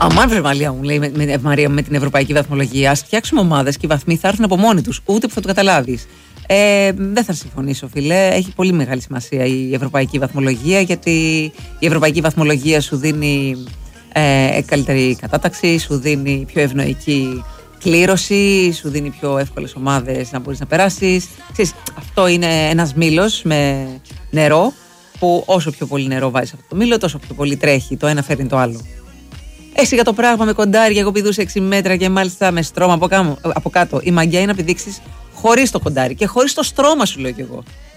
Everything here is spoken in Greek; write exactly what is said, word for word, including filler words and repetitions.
Αμάν βρε Μαλία μου, λέει με, με, Μαρία, με την ευρωπαϊκή βαθμολογία. Ας φτιάξουμε ομάδες και οι βαθμοί θα έρθουν από μόνοι τους. Ούτε που θα το καταλάβεις. Ε, δεν θα συμφωνήσω, φίλε. Έχει πολύ μεγάλη σημασία η ευρωπαϊκή βαθμολογία, γιατί η ευρωπαϊκή βαθμολογία σου δίνει ε, καλύτερη κατάταξη, σου δίνει πιο ευνοϊκή κλήρωση, σου δίνει πιο εύκολες ομάδες να μπορείς να περάσεις. Ξέρεις, αυτό είναι ένας μήλος με νερό, που όσο πιο πολύ νερό βάζεις από το μήλο, τόσο πιο πολύ τρέχει. Το ένα φέρνει το άλλο. Εσύ για το πράγμα με κοντάρια, εγώ πηδούσα έξι μέτρα και μάλιστα με στρώμα από, κάμω, από κάτω. Η μαγιά είναι να πηδήξεις χωρίς το κοντάρι και χωρίς το στρώμα, σου λέω κι εγώ.